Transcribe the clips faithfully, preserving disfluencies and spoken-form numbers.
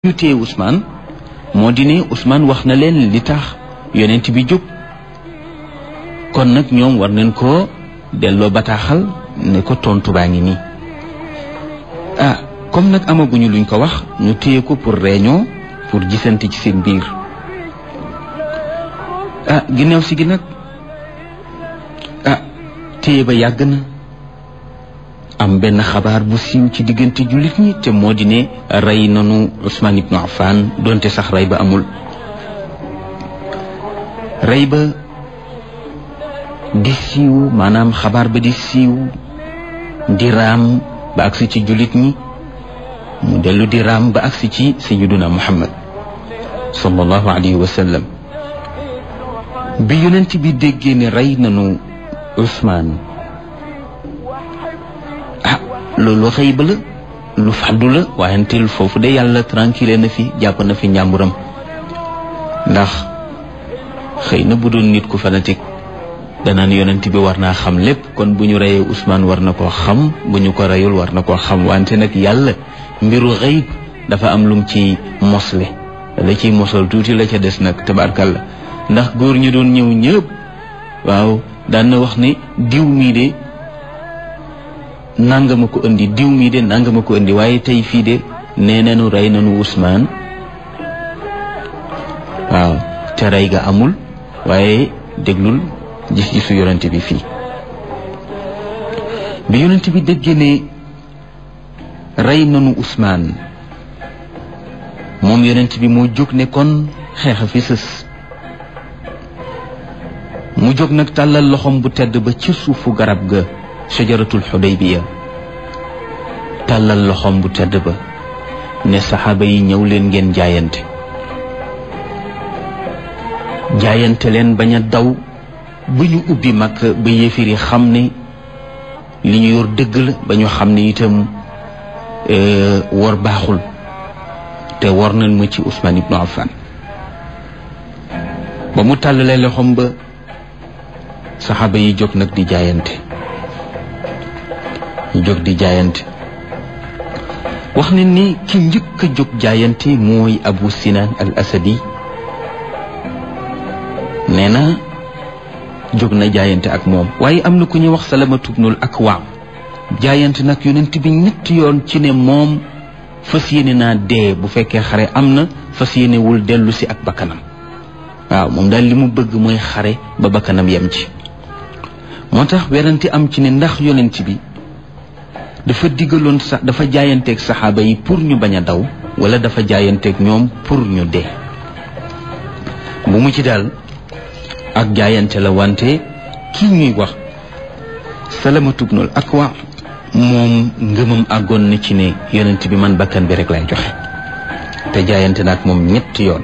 ñu téye Ousmane moo di ne Ousmane wax na leen li tax yonent bi jóg kon nag ñoom war nañ koo delloo bataaxal ne ko tontu baa ngi nii ah comme nag amaguñu luñ ko wax ñu téye ko pour réunion pour gisante ci seen biir ah ginnaaw si gi nag ah téye ba yàgg na am benn xabaar bu siiw ci diggante jullit ñi te moo di ne rey nanu Ousmane ibnu Affan donte sax rey ba amul rey ba di siiw maanaam xabaar ba di siiw di raam ba agsi ci jullit ñi mu dellu di raam ba agsi ci sayyiduna Muhammad sallallahu alayhi wa sallam bi yonent bi déggee ne rey nanu Ousmane loolu xëy ba la lu fàddu la waayantel foofu de yàlla tranquille na fi jàpp na fi njàmburam ndax xëy na bu doon nit ku fanatique danaan yonent bi war naa xam lépp kon bu ñu reyee Ousmane war na koo xam bu ñu ko reyul war na koo xam wante nag yàlla mbiru xëyb dafa am lum ci mosle la ciy mosal tuuti la ca des nag tabarkalla ndax góor ñu doon ñëw ñëpp waaw daan na wax ne diw mii de nangama ko indi diw mii de nangama ko indi waaye tey fii de nee nañu rey nañu Ousmane waaw te rey ga amul waaye déglul gis-gisu yonent bi fii bi yonent bi déggee ne rey nañu Ousmane moom yonent bi moo jóg ne kon xeexa fi sës mu jóg nag tàllal loxom bu tedd ba ci suufu garab ga sajaratul xudaybiya tàllal loxoom bu tedd ba ne saxaaba yi ñëw leen ngeen jaayante jaayante leen bañ a daw ba ñu ubbi mag ba yéefir yi xam ne li ñu yor dëgg la ba ñu xam ne itam wor baaxul te war nañ ma ci Ousmane ibnu Affan ba mu tàllalee loxoom ba saxaaba yi jóg nag di jaayante ñu jóg di jaayante wax ne ni ki njëkk a jóg jaayante mooy Abu Sinan al Asadi nee na jóg na jaayante ak moom waaye am na ku ñuy wax Salamatu bnul Akwa jaayante nag yonent bi ñetti yoon ci ne moom fas yéene naa dee bu fekkee xare am na fas yéene wul dellu si ak bakkanam waaw moom daal li mu bëgg mooy xare ba bakkanam yem ci moo tax werante am ci ne ndax yonent bi dafa diggaloon sax dafa jaayanteeg saxaaba yi pour ñu bañ a daw wala dafa jaayanteeg ñoom pour ñu dee bu mu ci daal ak jaayante la wante kii ñuy wax Salamatu bnul Akwa moom ngëmam àggoon na ci ne yonent bi man bakkan bi rek lay joxe te jaayante na ak moom ñetti yoon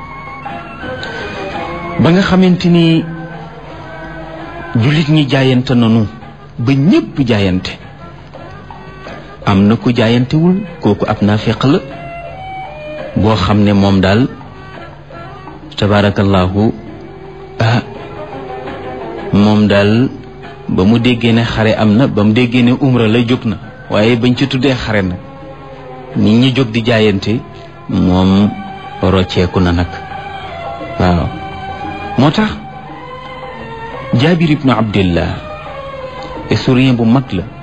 ba nga xamante ni jullit ñi jaayante nanu ba ñépp jaayante am na ku jaayantewul kooku ab naafiq la boo xam ne moom daal tabaarakallaahu ah moom daal ba mu déggee ne xare am na ba mu déggee ne umra la jóg na waaye bañ ci tuddee xare na nit ñi jóg di jaayante moom rocceeku na nag waaw moo tax Jaabir ibnu Abdillah historien bu mag la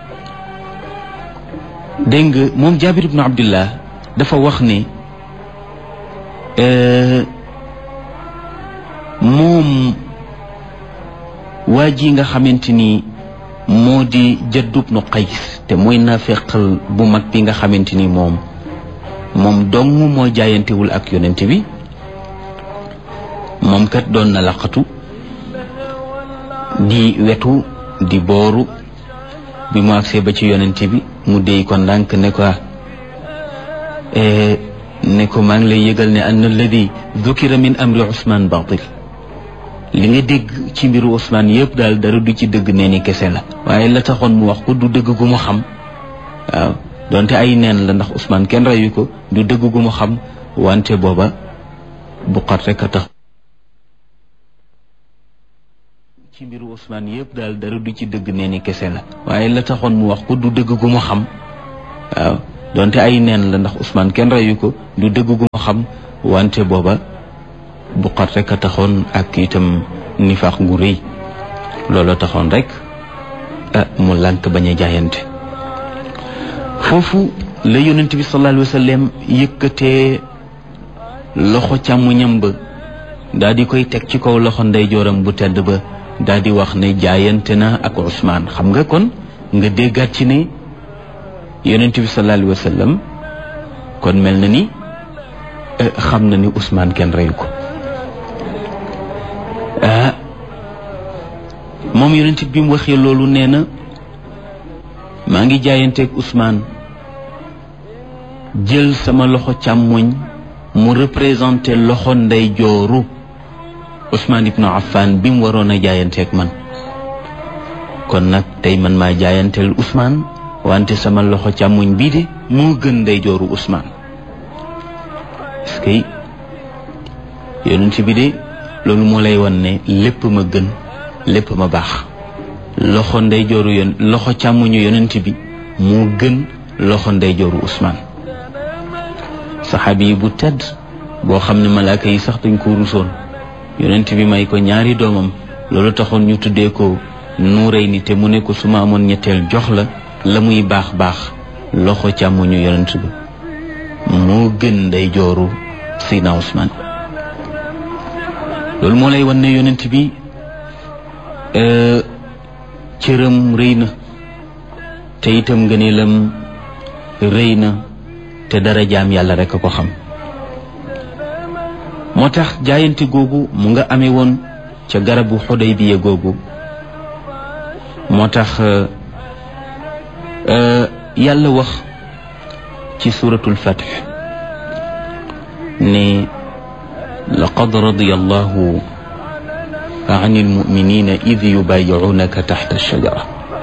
dégg nga moom Jaabir ibnu Abdillah dafa wax ne moom waa ji nga xamante ni moo di Jadd ibnu Qays te mooy naafeqal bu mag bi nga xamante ni moom moom dong moo jaayantewul ak yonent bi moom kat doon na laqatu di wetu di booru bi mu agsee ba ci yonent bi mu déy ko ndànk ne ko ne ko maa ngi lay yëgal ne anna alladi dukira min amri Ousmane batil li nga dégg ci mbiru Ousmane yëpp daal dara du ci dëgg nee ni kese la waaye la taxoon mu wax ko du dëgg gu mu xam waaw donte ay neen la ndax Ousmane kenn reyu ko du dëgg gu mu xam wante booba bu xat rek a tax ci mbiru Ousmane yëpp daal dara du ci dëgg nee ni kese la waaye la taxoon mu wax ko du dëgg gu mu xam waaw donte ay neen la ndax Ousmane kenn reyu ko du dëgg gu ma xam wante booba bu xat rek a taxoon ak itam nifaax gu rëy looloo taxoon rek ah mu lànk bañ a jaayante foofu la yonent bi sallallahu alayhi wa sallam yëkkatee loxo càmmuñam ba daal di koy teg ci kaw loxo ndeyjooram bu tedd ba daal di wax ne jaayante na ak Ousmane xam nga kon nga déggaat ci ne yonent bi sallallahu alayhi wa sallam kon mel na ni xam na ni Ousmane kenn reyu ko ah moom yonent bi mu waxee loolu nee na maa ngi jaayanteeg Ousmane jël sama loxo càmmoñ mu représenté loxo ndey jooru Ousmane ibnu Affan bi mu waroon a jaayanteeg man kon nag tey man maa jaayanteel Ousmane wante sama loxo càmmoñ bii de moo gën ndey jooru Ousmane est-ce que yonent bi de loolu moo lay wan ne lépp ma gën lépp ma baax loxo ndey jooru yon loxo càmmoñu yonent bi moo gën loxo ndey jooru Ousmane saxaabi yi bu tedd boo xam ne malaaka yi sax dañ ko rusoon yonent bi may ko ñaari doomam loolu taxoon ñu tuddee ko nuuray ni te mu ne ko su ma amoon ñetteel jox la la muy baax baax loxo càmmoñu yonent bi moo gën ndey jooru Seydina Ousmane loolu moo lay wan ne yonent bi cëram rëy na te itam ngëneelam rëy na te dara jaam yàlla rek a ko xam moo tax jaayante googu mu nga amee woon ca garabu Xudaybiya googu moo tax yàlla wax ci suratul Fath ne laqad radiya allahu an almuminina id yubayi'unaka taxta alshajara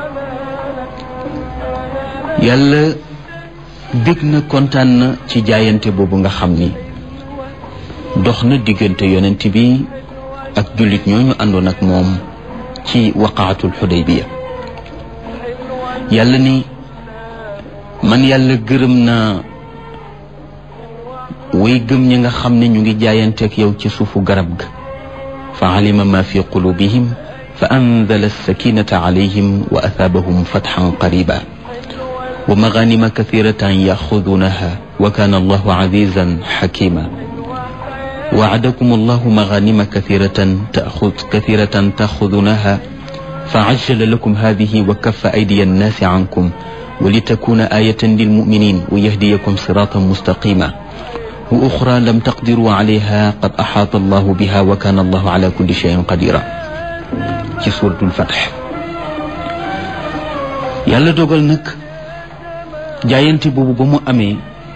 yàlla bég na kontaan na ci jaayante boobu nga xam ni dox na diggante yonent bi ak jullit ñooñu àndoon ak moom ci waqaatul Xudaybiya yàlla ni man yàlla gërëm naa way gëm ñi nga xam ne ñu ngi jaayanteeg yow ci suufu garab ga fa alima ma fi qulubihim fa anzala sakinata alayhim wa athaabahum fatxan qariba wa maganima kathiratan yaxudunaha wa kana allahu azizan xakima وعدكم الله مغانم كثيرة تأخذ كثيرة تأخذونها فعجل لكم هذه وكف أيدي الناس عنكم ولتكون آية للمؤمنين ويهديكم صراطا مستقيما وأخرى لم تقدروا عليها قد أحاط الله بها وكان الله على كل شيء قديرا في سورة الفتح يالا دوغل نك جاينتي بوبو بمو أمي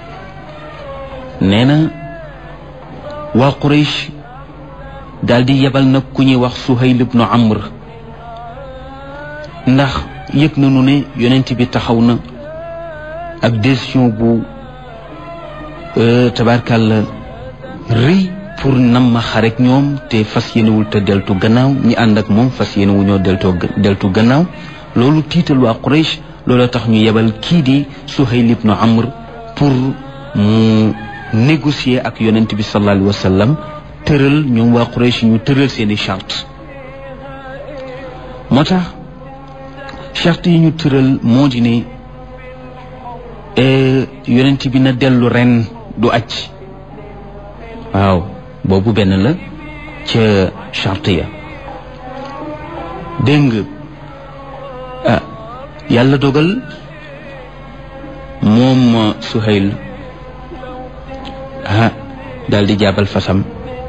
نينا waa Quraysh daal di yebal nag ku ñuy wax Suhayl ibnu Amr ndax yëg nañu ne yonent bi taxaw na ak décision bu tabarkàlla rëy pour nam ma xarek ñoom te fas yéenewul te deltu gannaaw ñi ànd ak moom fas yéenewu ñoo deltoo deltu gannaaw loolu tiital waa Quraysh loolu tax ñu yebal kii di Suhayl ibnu Amr pour mu négocier ak yonent bi sallallahu alayhi wa sallam tëral ñoom waa Quraysh ñu tëral seeni charte moo tax charte yi ñu tëral moo di ne yonent bi na dellu ren du aj waaw boobu benn la ca charte ya dégg nga ah yàlla dogal moom Suhayl ah daal di jaabal fasam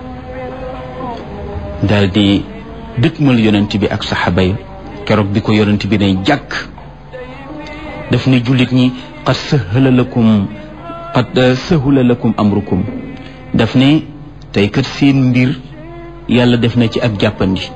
daal di dëkkmal yonent bi ak saxaaba yi keroog bi ko yonent bi ne jàkk daf ne jullit ñi qad sahala lakum qad sahula lakum amrukum daf ne tey kat seen mbir yàlla def na ci ak jàppandi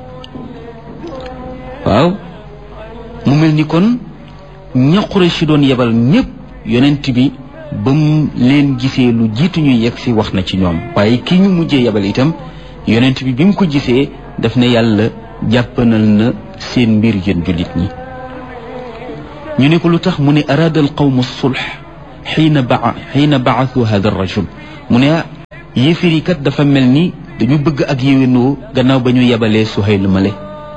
waaw mu mel ni kon ña Quraysh doon yebal ñépp yonent bi ba mu leen gisee lu jiitu ñu yegg si wax na ci ñoom waaye kii ñu mujjee yebal itam yonent bi bi mu ko gisee daf ne yàlla jàppanal na seen mbir yéen jullit ñi ñu ne ko lu tax mu ne araada al qawmu sulh xiina ba xiina baathu hada rajul mu ne yéefar yi kat dafa mel ni dañu bëgg ak yéwénoo gannaaw ba ñu yebalee Suhayl male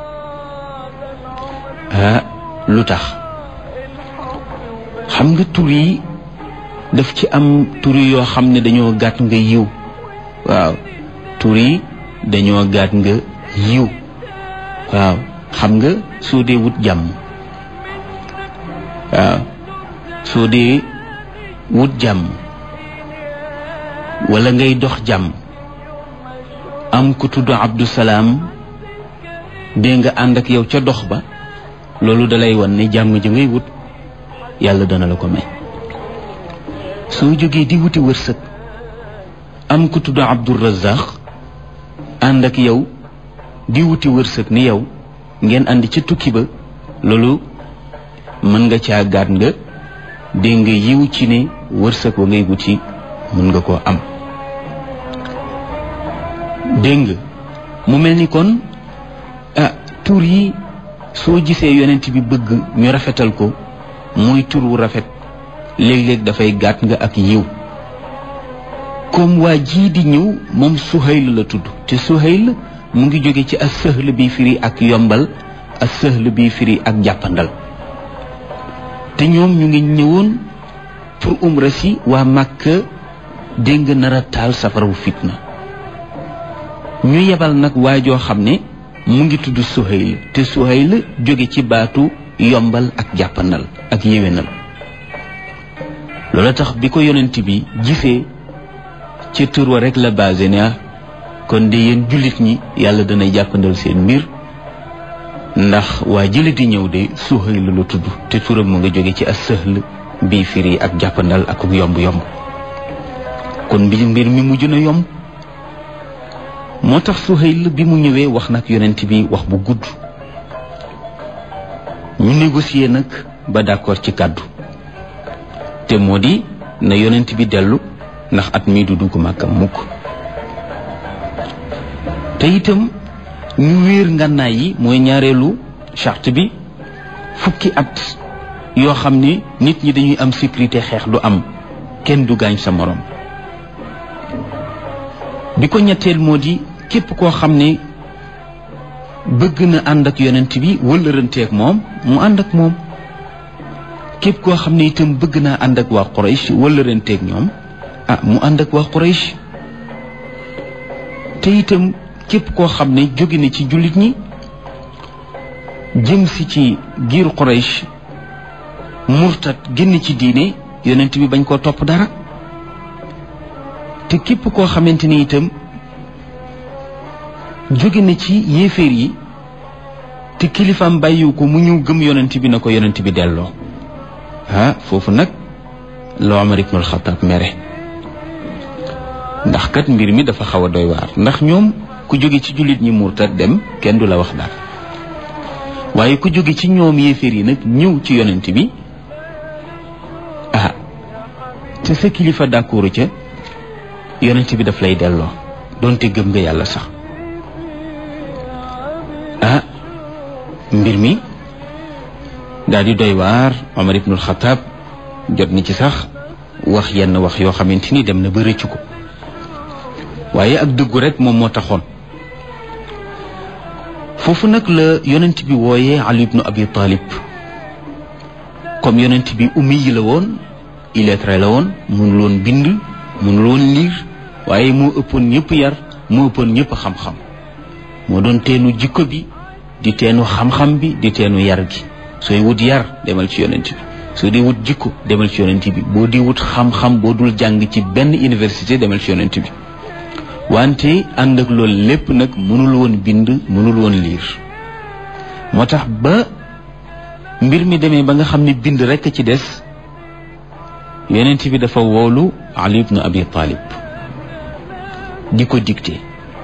ah lu tax xam nga tur yi daf ci am tur yoo xam ne dañoo gàtt nga yiw waaw tur yi dañoo gàtt nga yiw waaw xam nga soo dee wut jàmm waaw soo dee wut jàmm wala ngay dox jàmm am ku tudd Abdou Salaam dee nga ànd ak yow ca dox ba loolu dalay wan ne jàmm ji ngay wut yàlla dana la ko may soo jógee di wuti wërsëg am ku tudd Abdou Razaq ànd ak yow di wuti wërsëg ni yow ngeen ànd ca tukki ba loolu mën nga caa gaat nga dégg nga yiw ci ne wërsëg wa ngay wuti mën nga koo am dégg nga mu mel ni kon ah tur yi soo gisee yonent bi bëgg ñu rafetal ko muy tur wu rafet léeg-léeg dafay gàtt nga ak yiw comme waa jii di ñëw moom Suhayl la tudd te Suhayl mu ngi jóge ci as-sahl bi firi ak yombal as-sahl bi firi ak jàppandal te ñoom ñu ngi ñëwoon pour umra si waa Makka dégg nga nar a taal safarawu fitna ñu yebal nag waa joo xam ne mu ngi tudd Suhayl te Suhayl jóge ci baatu yombal ak jàppandal ak yéwénal loola tax bi ko yonent bi gisee ci tur wa rek la basé ne kon de yéen jullit ñi yàlla dana jàppandal seen mbir ndax waa jële di ñëw de Suhayl la tudd te turam mu nga jóge ci as-sahl bii firi ak jàppandal ak yomb yomb kon mbir mbir mi mujj na yomb moo tax Suhayl bi mu ñëwee wax nag yonent bi wax bu gudd ñu négocier nag ba d'accord ci kàddu te moo di na yonent bi dellu ndax at mii du dugg Makka mukk te itam ñu wéer ngànnaay yi mooy ñaareelu charte bi fukki at yoo xam ne nit ñi dañuy am sécurité xeex du am kenn du gaañ sa morom bi ko ñetteel moo di képp koo xam ne bëgg na ànd ak yonent bi wëllëranteeg moom mu ànd ak moom képp koo xam ne itam bëgg naa ànd ak waa Quraysh wëllëranteeg ñoom ah mu ànd ak waa Quraysh te itam képp koo xam ne jóge na ci jullit ñi jëm si ci giir Quraysh murtat génn ci diine yonent bi bañ koo topp dara te képp koo xamante ni itam jóge na ci yéeféer yi te kilifaam bàyyiwu ko mu ñëw gëm yonent bi na ko yonent bi delloo ah foofu nag la Umar ibnul Xattaab mere ndax kat mbir mi dafa xaw a doy waar ndax ñoom ku jóge ci jullit ñi murtat dem kenn du la wax dara waaye ku jóge ci ñoom yéeféer yi nag ñëw ci yonent bi ah te sa kilifa d'accord ca yonent bi daf lay delloo doonte gëm nga yàlla sax ah mbir mi daal di doy waar Omar ibnul Xataab jot ni ci sax wax yenn wax yoo xamante ni dem na ba rëccu ko waaye ak dëggu rek moom moo taxoon foofu nag la yonent bi wooyee Ali ibnu Abi Talib comme yonent bi ummi yi la woon illettré la woon mënul woon bind mënul woon liir waaye moo ëppoon ñëpp yar moo ëppoon ñëpp xam-xam moo doon teenu jikko bi di teenu xam-xam bi di teenu yar gi sooy wut yar demal ci yonent bi soo di wut jikko demal ci yonent bi boo di wut xam-xam boo dul jàng ci benn université demal ci yonent bi wante ànd ak loolu lépp nag mënul woon bind mënul woon liir moo tax ba mbir mi demee ba nga xam ne bind rekk ci des yonent bi dafa woolu Ali ibn Abi Talib di ko dicté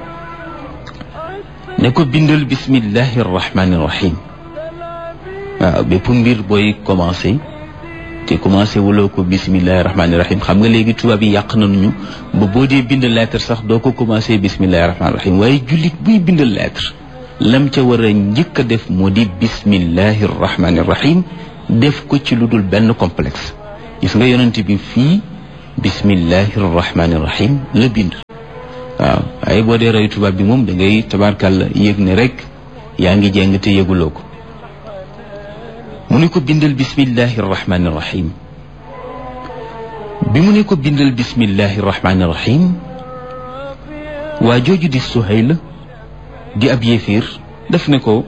ne ko bindal bismillahi arrahmani irrahim waaw bépp mbir booy commencé te commencé wuloo ko bismillahi rahmaani rahim xam nga léegi tubaab yi yàq nañu ba boo dee bind lettre sax doo ko commencé bismillahi rahmaani rahim waaye jullit buy bind lettre lam ca war a njëkk a def moo di bismillahi rahmaani rahim def ko ci lu dul benn complexe gis nga yonent bi fii bismillahi rahmani rahim la bind waaw waaye boo dee roy tubaab bi moom da ngay tabarkàlla yëg ne rek yaa ngi jeng te yëguloo ko mu ne ko bindal bismillahi rahmani rahim bi mu ne ko bindal bismillahi rahmani rahim waa jooju di Suhayl di ab yéeféer daf ne ko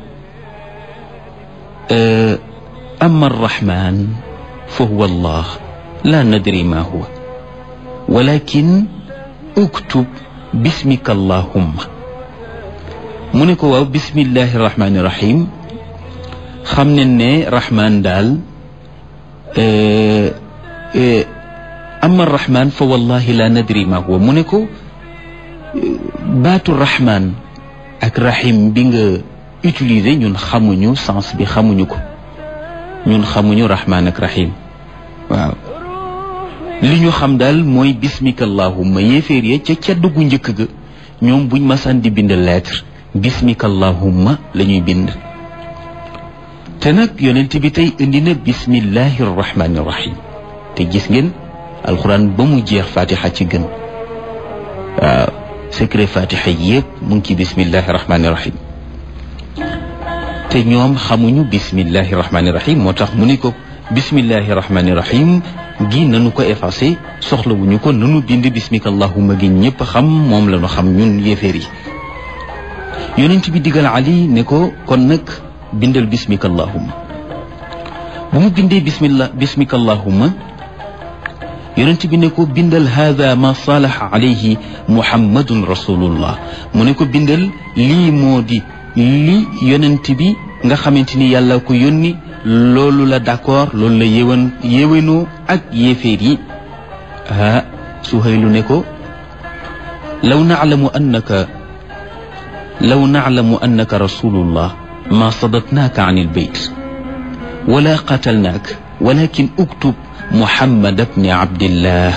amma arrahman fa huwa allah la nadri ma huwa walakin uktub bismika allahumma mu ne ko waaw bismillahi rahmani rahim xam ne ne rahman daal amma arrahman fa wallahi la nadri ma huwa mu ne ko baatu rahman ak rahim bi nga utiliser ñun xamuñu sens bi xamuñu ko ñun xamuñu rahman ak rahim waaw li ñu xam daal mooy bismika allahumma yéeféer ya ca ca duggu njëkk ga ñoom buñ masaan di bind lettre bismika allahumma la ñuy bind te nag yonent bi tey indi na bismillahi rahmani rahim te gis ngeen alxuraan ba mu jeex fatiha ci gën waaw secret fatiha yépp mu ngi ci bismillahi rahmani rahim te ñoom xamuñu bismillahi rahmani rahim moo tax mu ni ko bismillahi rahmani rahim gi nanu ko effacé soxlawuñu ko nanu bind bismika allahumma gi ñëpp xam moom la ñu xam ñun yéeféer yi yonent bi digal Ali ne ko kon nag bindal bismika allahumma bu mu bindee bismillah bismika allahumma yonent bi ne ko bindal hada ma salaha alayhi muhammadun rasulullah mu ne ko bindal lii moo di li yonent bi nga xamante ni yàlla ko yónni loolu la d'accord loolu la yéwan yéwénoo ak yéeféer yi ah Suhaylu ne ko law na'lamu annaka law na'lamu annaka rasulullah ma sadatnaaka an albayt wala qatalnaak walakin uktub muhammad ibn abdillah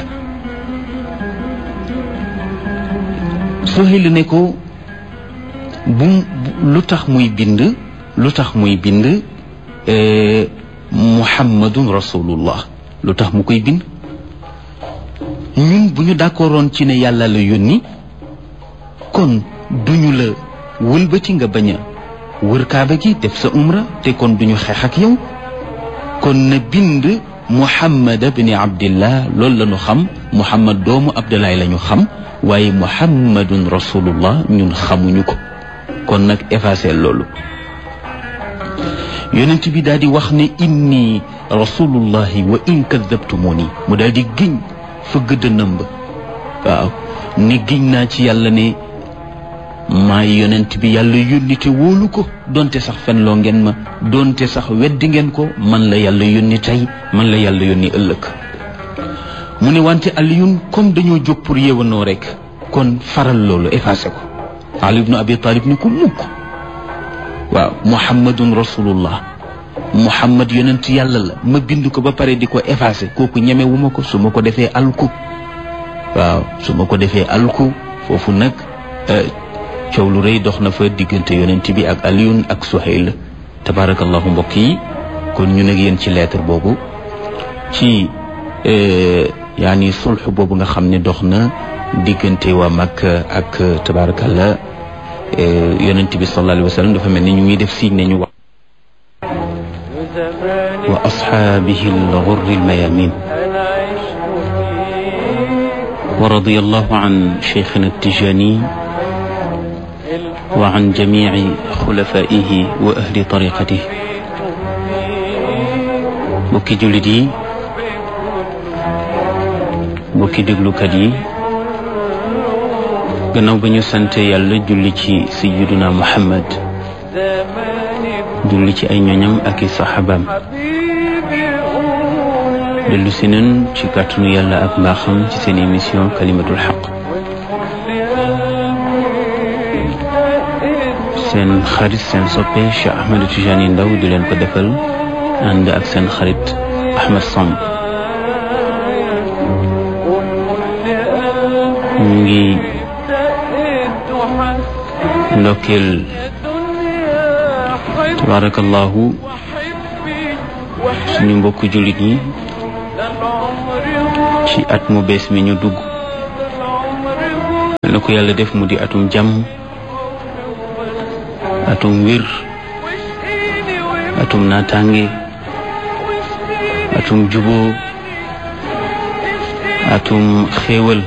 Suhaylu ne ko bu lu tax muy bind lu tax muy bind muhammadun rasulullah lu tax mu koy bind ñun bu ñu d'accordoon ci ne yàlla la yónni kon duñu la wëlbati nga bañ a wër kaaba gi def sa umra te kon duñu xeex ak yow kon na bind muhammad ibn abdillah loolu la ñu xam muhammad doomu abdullah la ñu xam waaye muhammadun rasulullah ñun xamuñu ko kon nag effacer loolu yonent bi daal di wax ne inni rasulullahi wa in kadabtumuni mu daal di giñ fëgg dënnam ba waaw ni giñ naa ci yàlla ne maay yonent bi yàlla yónni te wóolu ko donte sax fen loo ngeen ma donte sax weddi ngeen ko man la yàlla yónni tey man la yàlla yónni ëllëg mu ne wante Aliyun comme dañoo jóg pour yéwanoo rek kon faral loolu effacé ko Ali ibn Abi Talib ni ko mukk waaw muhammadun rasulullah muhammad yonent yàlla la ma bind ko ba pare di ko effacé kooku ñemewuma ko su ma ko defee alku waaw su ma ko defee alku foofu nag coow lu rëy dox na fa diggante yonent bi ak Aliyun ak Suhayl tabarakallahu mbokk yi kon ñu nag yéen ci lettre boobu ci yaani sulx boobu nga xam ne dox na diggante waa Makka ak tabarakallah yonent bi sallallahu alayhi wa sallam dafa mel ni ñu ngi def signe ne ñu wax wa ashaabihi al-ghurri al-mayamin wa radiyallahu an shaykhina at-Tijani wa an jami'i khulafaihi wa ahli tariqatihi mbokki jullit yi mbokki déglukat yi gannaaw ba ñu sante yàlla julli ci sayyiduna Muhammad julli ci ay ñoñam ak i saxaabaam dellu si nañ ci kàttanu yàlla ak mbaaxam ci seen émission kalimatul xaq seen xarit seen soppe Cheikh Ahmed Tidiane Ndao di leen ko defal ànd ak seen xarit Ahmed Samb ñu ngi ndokkeel tabarakallahu suñu mbokku jullit yi ci at mu bees mi ñu dugg na ko yàlla def mu di atum jàmm, atum wir, atum naataange, atum juboo, atum xéewal.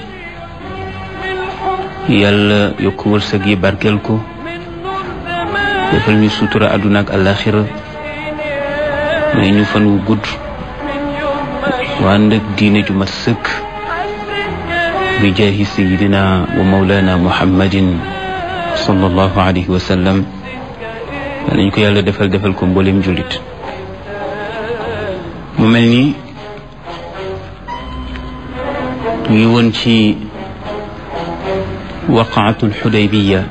yàlla yokk wërsëg yi barkeel ko, defal ñu sutura àdduna ak àllaaxira, may ñu fan wu gudd waa ndëg diine ju mat sëkk bi jaahi sayidina wa mawlana muhammadin sallallahu alayhi wa sallam. nañ ko yàlla defal defal ko mboolem jullit. mu mel ni ñu ngi woon ci waqaatul xudaybiya,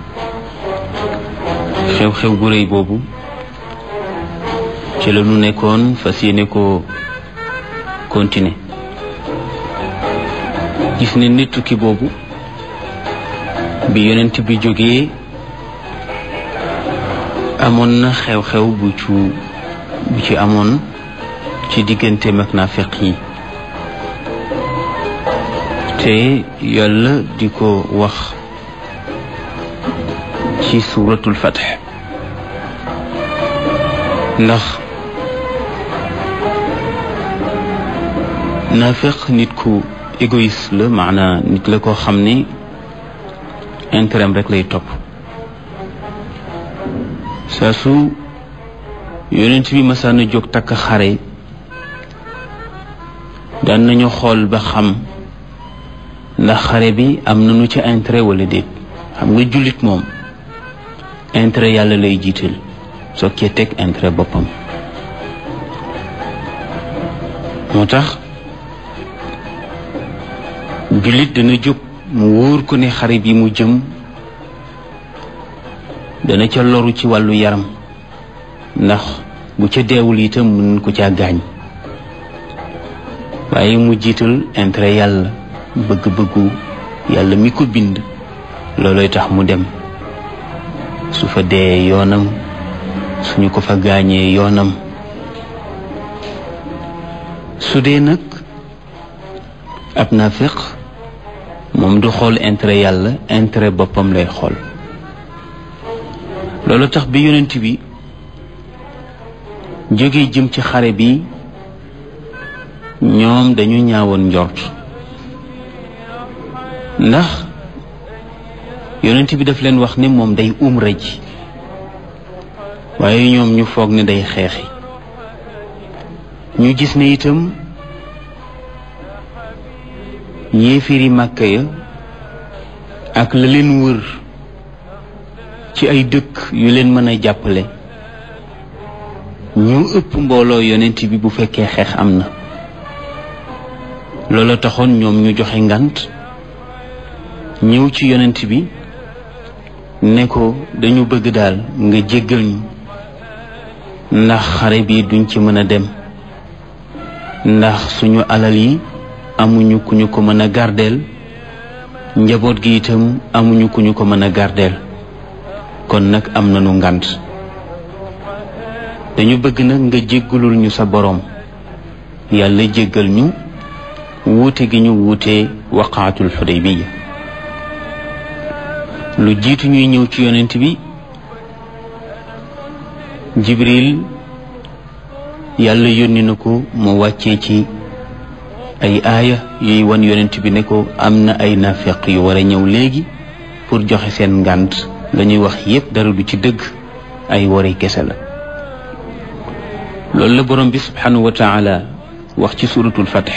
xew-xew bu rëy boobu ci la ñu nekkoon fas yéene ko continuer. gis ne nit tukki boobu bi yonent bi jógee amoon na xew-xew bu ci bu ci amoon ci diggante mag naafiq yi, te yàlla di ko wax ci suuratul Fath. ndax naafiq nit ku égoïste la, maanaa nit la koo xam ne intérêt rek lay topp. saa su yonent bi masaana jóg takk xare daan nañu xool ba xam ndax xare bi am nañu ci intérêt wala déet. xam nga jullit moom intérêt yàlla lay jiital soo cee teg intérêt boppam. moo tax jullit dana jóg mu wóor ko ne xare bi mu jëm dana ca loru ci wàllu yaram, ndax bu ca deewul itam mën ko caa gaañ, waaye mu jiital intérêt yàlla, bëgg-bëggu yàlla mi ko bind. looloy tax mu dem. su fa dee yoonam, suñu ko fa gaañee yoonam. su dee nag ab naafiq moom du xool intérêt yàlla, intérêt boppam lay xool. loolu tax bi yonent bi jógee jëm ci xare bi ñoom dañu ñaawoon njort, ndax yonent bi daf leen wax ne moom day umra ji, waaye ñoom ñu foog ne day xeexi. ñu gis ne itam yéefiri Màkka ya ak la leen wër ci ay dëkk yu leen mën a jàppale ñu ëpp mbooloo yonent bi bu fekkee xeex am na. loolu taxoon ñoom ñu joxe ngant ñëw ci yonent bi ne ko dañu bëgg daal nga jéggal ñu, ndax xare bi duñ ci mën a dem, ndax suñu alal yi amuñu ku ñu ko mën a gardeel, njaboot gi itam amuñu ku ñu ko mën a gardeel, kon nag am nañu ngant. dañu bëgg nag nga jéggalul ñu sa boroom, yàlla jéggal ñu wuute gi ñu wuute waqaatul Xudaybiya. lu jiitu ñuy ñëw ci yonent bi, Jibril yàlla yónni na ko mu wàccee ci ay aaya yuy wan yonent bi ne ko am na ay naafeq yu war a ñëw léegi pour joxe seen ngànt. la ñuy wax yépp dara du ci dëgg, ay wari kese la. loolu la borom bi subhanahu wa taala wax ci suratul Fath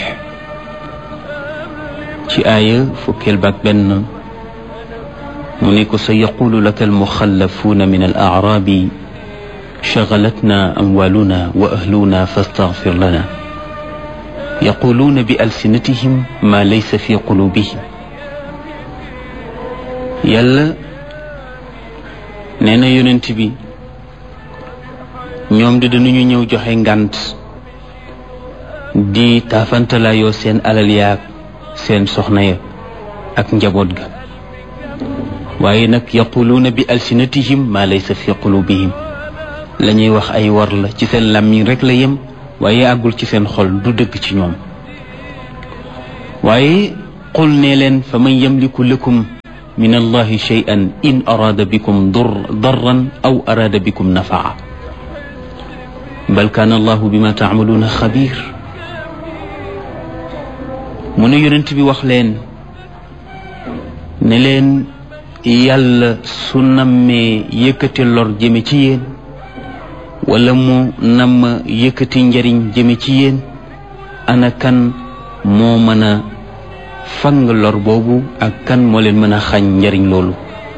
ci aaya fukkeel baak benn mu ne ko sa yaqulu laka almuxallafuuna min al aarabi shagalatna amwaluna wa ahluna fastaghfir lana yaquluuna bi alsinatihim ma laysa fi qulubihim. yàlla nee na yonent bi ñoom de dañuñu ñëw joxe ngànt di taafantalayoo seen alal yaag seen soxna ya ak njaboot ga, waaye nag yaquluuna bi alsinatihim ma laysa fi qulubihim. la ñuy wax ay war la ci seen làmmiñ rek la yem, waaye àggul ci seen xol, du dëgg ci ñoom. waaye qul ne leen fa man yamliku lakum min allahi shay'an in araada bikum darran aw araada bikum nafaa bal kaana allahu bima taamaluuna xabiir. mu ne yonent bi wax leen ne leen yàlla su nammee yëkkati lor jëme ci yéen wala mu namm yëkkati njariñ jëme ci yéen ana kan moo mën a fang lor boobu ak kan moo leen mën a xañ njariñ loolu.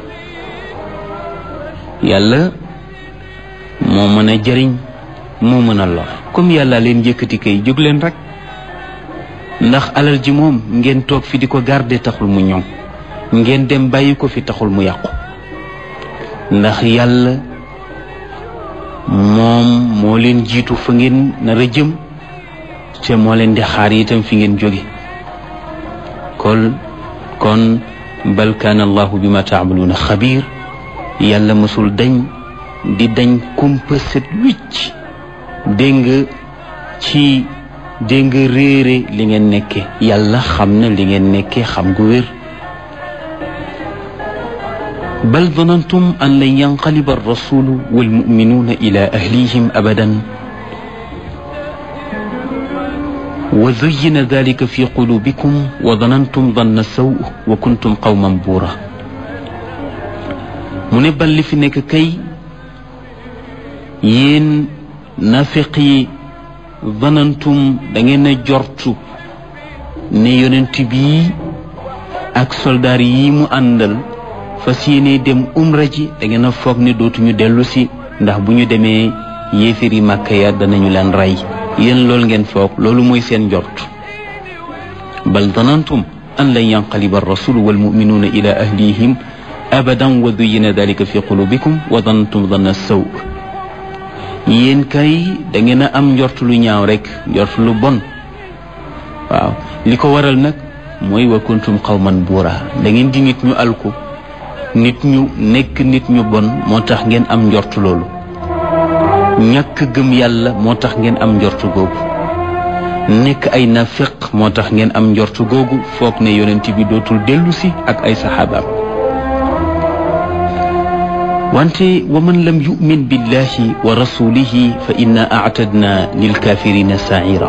yàlla moo mën a jariñ moo mën a lor. comme yàlla leen yëkkati kay jóg leen rek ndax alal ji moom ngeen toog fi di ko garder taxul mu ñoŋ ngeen dem bàyyi ko fi taxul mu yàqu ndax yàlla moom moo leen jiitu fa ngeen nar a jëm te moo leen di xaar itam fi ngeen jóge kon kon bal kaana allahu bima taamaluuna xabiir. yàlla mësul dañ di dañ kumpa set wicc dégg nga ci dégg nga réere li ngeen nekke yàlla xam na li ngeen nekke xam gu wér. bal danantum an lan yanqaliba arrasulu walmuminuuna ila ahlihim abadan wa zuyyina dalika fi qulubikum wa danantum danna saw wa kuntum qawman buura. mu ne bal li fi nekk kay yéen nafiq yi danantum da ngeen a jortu ne yonent bii ak soldaar yi mu àndal fas yéene dem umra ji da ngeen a foog ne dootuñu dellu si ndax bu ñu demee yéefiri Màkka ya danañu leen rey. yéen loolu ngeen foog loolu mooy seen njort. bal danantum an lan yanqaliba arrasulu walmuminuuna ila ahlihim abadan wa duyyina dalika fi qulubikum wa danantum danna saw. yéen kay da ngeen a am njort lu ñaaw rek njort lu bon. waaw li ko waral nag mooy wa kuntum qawman buura da ngeen di nit ñu alku nit ñu nekk nit ñu bon moo tax ngeen am njort loolu. ñàkk gëm yàlla moo tax ngeen am njortu googu nekk ay nafiq moo tax ngeen am njortu googu foog ne yonent bi dootul dellu si ak ay saxaabaam. wante wa man lam yu'min billahi wa rasulihi fa inna a'tadna lil kafirina sa'ira.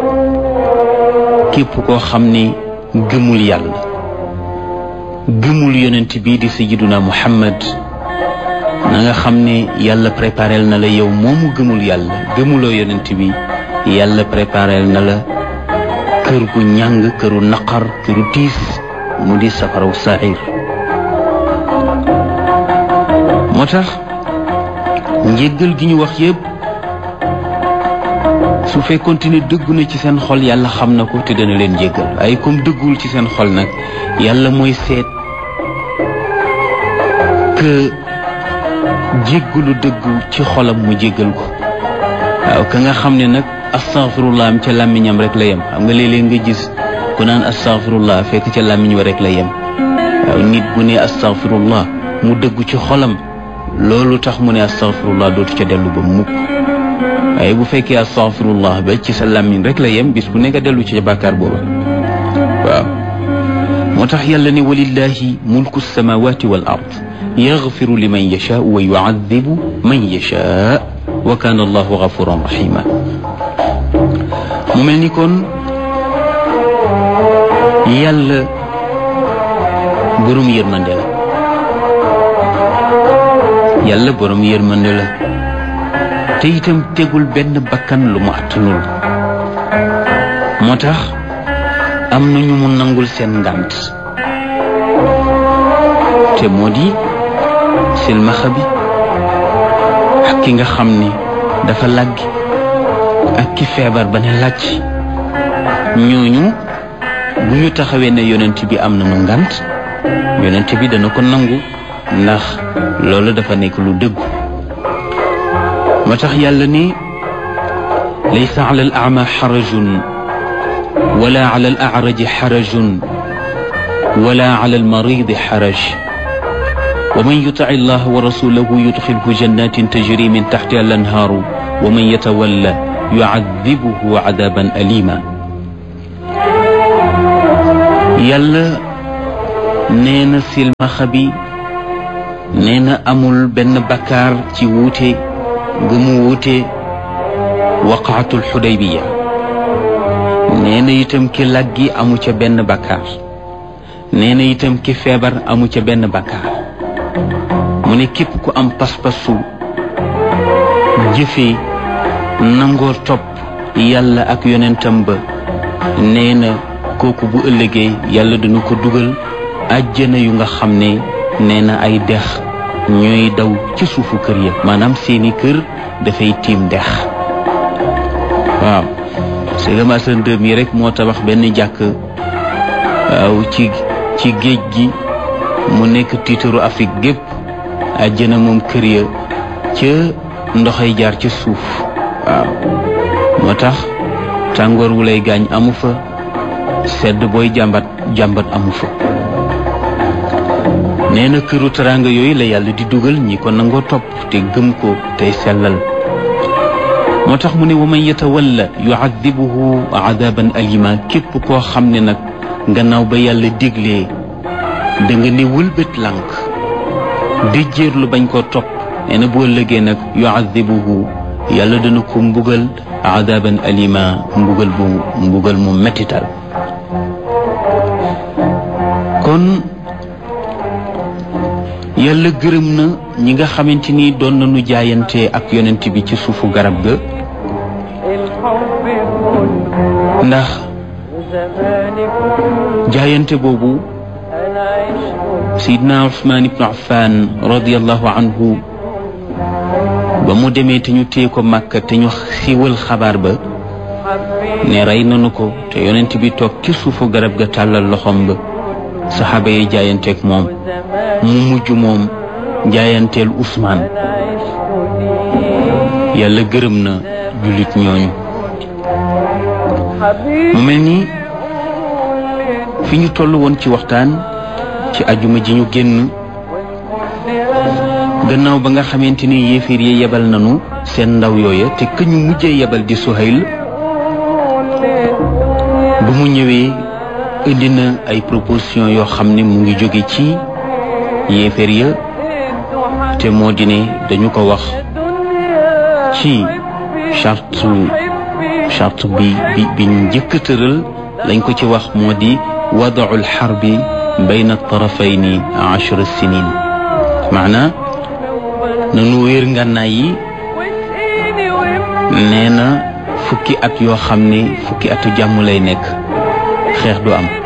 képp koo xam ne gëmul yàlla gëmul yonent bi di sayyiduna Muhammad na nga xam ne yàlla préparel na la yow moomu gëmul yàlla gëmuloo yonent bi yàlla préparel na la kër gu ñàng këru naqar këru tiis mu di safaraw sair. moo tax njéggal gi ñu wax yépp su fekkoon ne dëggu na ci seen xol yàlla xam na ko te dana leen jéggal ay comme dëggul ci seen xol nag yàlla mooy seet que jéggalu dëggu ci xolam mu jéggal ko. waaw ka nga xam ne nag astaghfirullah am ca làmmiñam rek la yem xam nga léeg-léeg nga gis ku naan astaghfirullah fekk ca làmmiñ wa rek la yem. waaw nit bu ne astaghfirullah mu dëggu ci xolam loolu tax mu ne astaghfirullah dootu ca dellu ba mukk. waaye bu fekkee astaghfirullah ba ci sa làmmiñ rek la yem bis bu nekk dellu ci bàkkaar booba. waaw moo tax yàlla ne walillahi mulku samawati wal ard yaghfiru liman yashaa wa yu'adhibu man yashaa wa kana allahu ghafuran rahima. mu mel ni kon yàlla borom yërmande la yàlla borom yërmande la te itam tegul benn bakkan lu mu attanul. moo tax am na ñu mu nangul seen ngànt te moo di silmaxa bi ak ki nga xam ni dafa làggi ak ki feebar ba ne làcc. ñooñu bu ñu taxawee ne yonent bi am na nu ngànt yonent bi dana ko nangu ndax loolu dafa nekk lu dëggu. moo tax yàlla ni laysa ala al a'ma xarajun wala ala al a'raji xarajun wala ala al maridi xaraj wa man yuti llaha wa rasulahu yudxilhu jannatin tajri min taxtiha al anhaaru wa man yatawalla yu'adhibuhu 'adaban alima. yàlla nee na silmaxa bi nee na amul benn bakkaar ci wuute gu mu wuute waqaatul xudaybiya nee na itam ki laggi amu ca benn bakkaar nee na itam ki feebar amu ca benn bakkaar mu ne képp ku am pas-pasu jëfe nangoo topp yàlla ak yonentam ba nee na kooku bu ëllëgee yàlla dina ko dugal àjjana yu nga xam ne nee na ay dex ñooy daw ci suufu kër ya maanaam seeni kër dafay tiim dex waaw Sëriñ Asan Dem mi rek moo tabax benn jàkk waaw ci ci géej gi mu nekk tiitaru Afrique gépp àjjana moom kër ya ca ndoxay jaar ca suuf waaw moo tax tàngoor wu lay gaañ amu fa sedd booy jàmbat jàmbat amu fa nee na këru teraanga yooyu la yàlla di dugal ñi ko nangoo topp te gëm ko tey sellal moo tax mu ne wa man yatawalla yuadibuhu adaban alima képp koo xam ne nag gannaaw ba yàlla diglee da nga ne wëlbët lànk déjjéer lu bañ koo topp nee na boo lëgee nag yuadibuhu yàlla dana ko mbugal adaban alima mbugal bu mbugal mu mettital kon yàlla gërëm na ñi nga xamante ni doon nañu jaayante ak yonent bi ci suufu garab ga ndax jaayante boobu Seydina Usmaan ibnu Affaan radiyallahu anhu ba mu demee te ñu téye ko Makka te ñu xiwal xabaar ba ne rey nañu ko te yonent bi toog ci suufu garab ga tàllal loxoom ba saxaaba yi jaayanteeg moom mu mujj moom jaayanteel Usmaan yàlla gërëm na jullit ñooñu mu mel ni fi ñu toll woon ci waxtaan ci ajuma ji ñu génn gannaaw ba nga xamante ni yéeféer yi yebal nañu seen ndaw yooya te ka ñu mujjee yebal di Suhayl bu mu ñëwee indi na ay proposition yoo xam ne mu ngi jóge ci yéeféer ya te moo di ne dañu ko wax ci charte charte bi bi bi njëkk a tëral lañ ko ci wax moo di wadaul xarbi bayna tarafayni ashra sinin maana nanu wéer ngànnaay yi nee na fukki at yoo xam ne fukki atu jàmm lay nekk xeex du am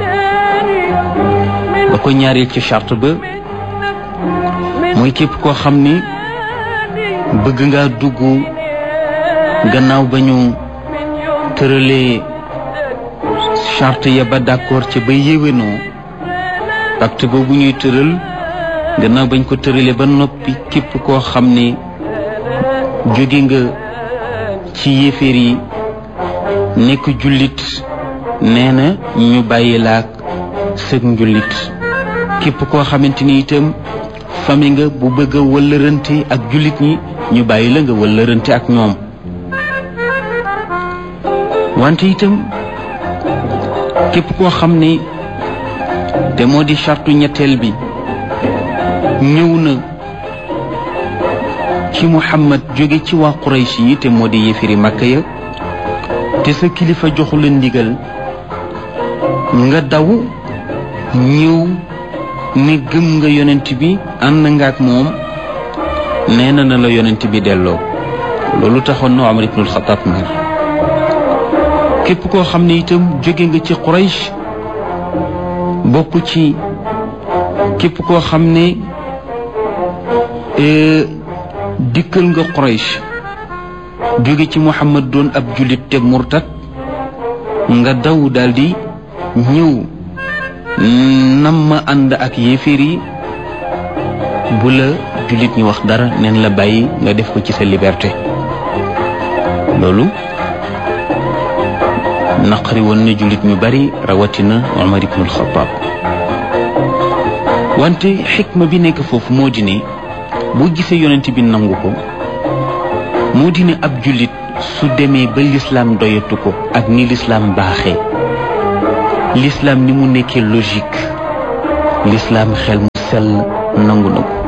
ba ko ñaareel ci charte ba mooy képp koo xam ni bëgg nga dugg gannaaw ba ñu tëralee charte ya ba d'accord ca ba yéwénoo pacte boobu ñuy tëral gannaaw bañ ko tëralee ba noppi képp koo xam ne jóge nga ci yéeféer yi nekk jullit nee na ñu bàyyi laak sëg njullit képp koo xamante ni itam fami nga bu bëgg a wëllërante ak jullit ñi ñu bàyyi la nga wëllërante ak ñoom wante itam képp koo xam ne te moo di chartu ñetteel bi ñëw na ci Muhammad jóge ci waa Quraysh yi te moo di yéefiri Makka ya te sa kilifa joxu la ndigal nga daw ñëw ne gëm nga yonent bi ànd nga ak moom nee na na la yonent bi delloo loolu taxoon na Umar ibnul Xattaab mer képp koo xam ne itam jóge nga ci Quraysh bokk ci képp koo xam ne dikkal nga Quraysh jóge ci Muhammad doon ab jullit te murtad nga daw daldi ñëw nam ma ànd ak yéeféer yi bu la jullit ñu wax dara neen la bàyyi nga def ko ci sa liberté loolu naqari woon na jullit ñu bari rawatina Umar ibnul Xattaab wante xikma bi nekk foofu moo di ne boo gisee yonent bi nangu ko moo di ne ab jullit su demee ba lislaam doyatu ko ak ni lislaam baaxee l'islam ni mu nekkee logique l'islam xel mu sell nangu na ko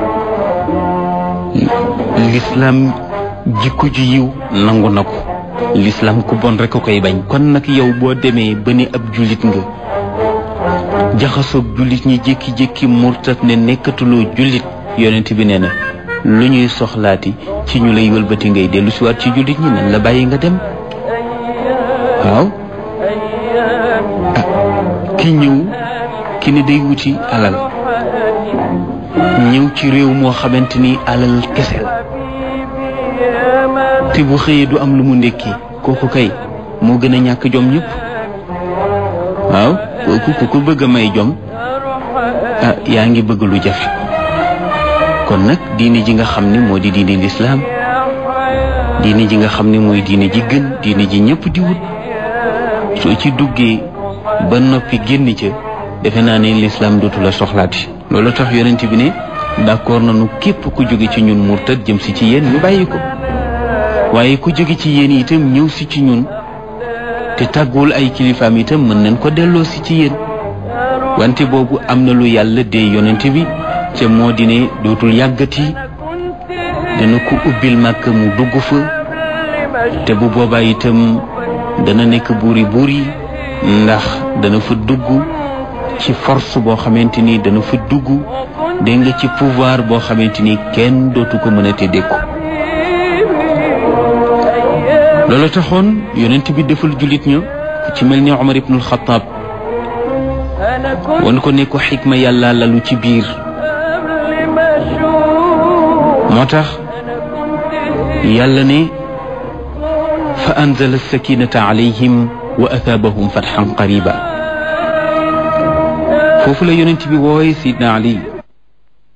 l'islam jikko ji yiw nangu na ko l'islam ku bon rek ko koy bañ kon nag yow boo demee ba ni ab jullit nga jaxasoog jullit ñi jékki-jékki murtat ne nekkatuloo jullit yonent bi nee na lu ñuy soxlaati ci ñu lay wëlbati ngay dellu si waat ci jullit ñi nan la bàyyi nga dem waaw ah ki ñëw ki ne day wuti alal ñëw ci réew moo xamante ni alal kese la te bu xëyee du am lu mu ndékki kooku kay moo gën a ñàkk jom ñëpp waaw kooku ku ko bëgg a may jom ah yaa ngi bëgg lu jafe kon nag diine ji nga xam ne moo di diine lislaam diine ji nga xam ne mooy diine ji gën diine ji ñëpp di wut soo ci duggee ba noppi génn ca defe naa ne lislaam dootu la soxlaati loolu tax yonent bi ne d'accord nañu képp ku jóge ci ñun murtad jëm si ci yéen ñu bàyyi ko waaye ku jóge ci yéen itam ñëw si ci ñun te tàgguwul ay kilifaam itam mën nañ ko delloo si ci yéen wante boobu am na lu yàlla dee yonent bi ca moo di ne dootul yàggati dana ko ubbil màkk mu dugg fa te bu boobaa itam dana nekk buuri buuri ndax dana fa dugg ci force boo xamante ni dana fa dugg dégg nga ci pouvoir boo xamante ni kenn dootu ko mën a te dékku loolu taxoon yonent bi defal jullit ña ku ci mel ni Omar ibnul Xataab wan ko ne ko xikma yàlla lalu ci biir moo tax yàlla ne fa anzala sakinata alayhim wa athaabahum fatxan qariba foofu la yonent bi wooye Sidna Ali